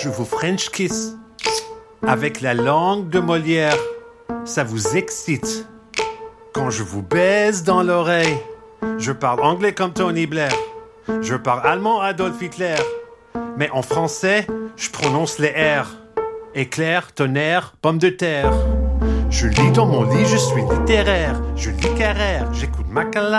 je vous French kiss avec la langue de Molière. Ça vous excite. Quand je vous baise dans l'oreille, je parle anglais comme Tony Blair. Je parle allemand Adolf Hitler. Mais en français, je prononce les R. Éclair, tonnerre, pomme de terre. Je lis dans mon lit, je suis littéraire. Je lis Carrère, j'écoute Macala.